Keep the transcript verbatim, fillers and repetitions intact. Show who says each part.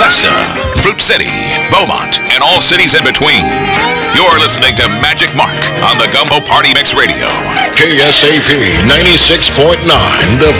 Speaker 1: Augusta, Fruit City, Beaumont, and all cities in between. You're listening to Magic Mark on the Gumbo Party Mix Radio.
Speaker 2: K S A P ninety-six point nine, the